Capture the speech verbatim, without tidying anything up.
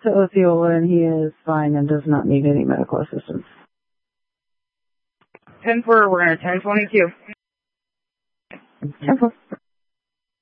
to Osceola, and he is fine and does not need any medical assistance. ten four, we're going to ten twenty-two. ten four.